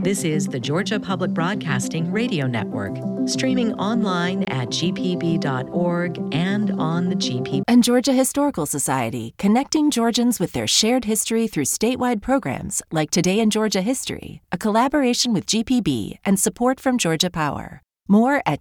This is the Georgia Public Broadcasting Radio Network, streaming online at gpb.org and on the GPB. And Georgia Historical Society, connecting Georgians with their shared history through statewide programs like Today in Georgia History, a collaboration with GPB and support from Georgia Power. More at